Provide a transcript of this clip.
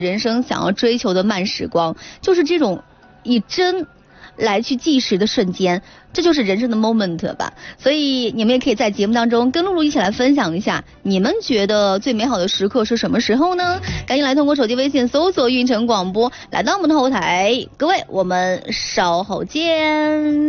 人生想要追求的慢时光，就是这种以针来去计时的瞬间，这就是人生的 moment 吧。所以你们也可以在节目当中跟露露一起来分享一下，你们觉得最美好的时刻是什么时候呢？赶紧来通过手机微信搜索运城广播，来到我们的后台。各位，我们稍后见。